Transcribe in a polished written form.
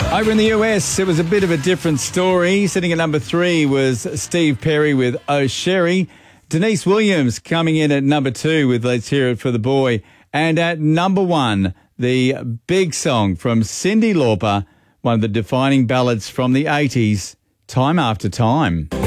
Over in the US, it was a bit of a different story. Sitting at number 3 was Steve Perry with Oh Sherry. Denise Williams coming in at number 2 with Let's Hear It for the Boy. And at number 1, the big song from Cyndi Lauper, one of the defining ballads from the 80s, Time After Time.